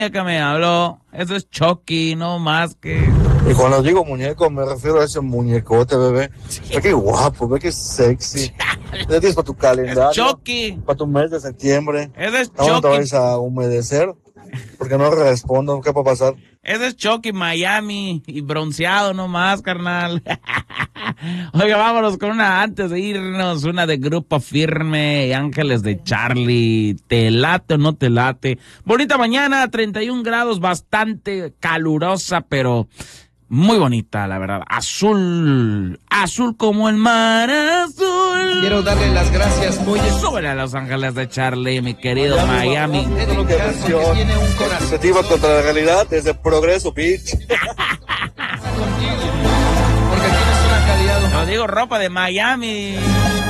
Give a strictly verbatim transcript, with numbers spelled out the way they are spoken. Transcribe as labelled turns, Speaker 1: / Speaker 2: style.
Speaker 1: que me habló. Eso es Chucky, no más que...
Speaker 2: Y cuando digo muñeco, me refiero a ese muñecote, bebé. Ve qué guapo, ve qué sexy. ¿Qué tienes para tu calendario?
Speaker 1: Es Chucky.
Speaker 2: Para tu mes de septiembre.
Speaker 1: Ese es
Speaker 2: ¿Cuándo te
Speaker 1: Chucky.
Speaker 2: vais a humedecer? Porque no respondo, ¿qué puede pasar?
Speaker 1: Ese es Chucky, Miami. Y bronceado nomás, carnal. Oiga, vámonos con una antes de irnos. Una de Grupo Firme y Ángeles de Charlie. ¿Te late o no te late? Bonita mañana, treinta y un grados, bastante calurosa, pero... muy bonita, la verdad. Azul. Azul como el mar azul.
Speaker 3: Quiero darle las gracias muy...
Speaker 1: Súbele a Los Ángeles de Charlie, mi querido Miami.
Speaker 2: Es lo que menciono.
Speaker 3: tiene un corazón.
Speaker 2: Iniciativa contra la realidad desde Progreso Beach.
Speaker 3: Porque tienes una calidad...
Speaker 1: Lo digo, ropa de Miami.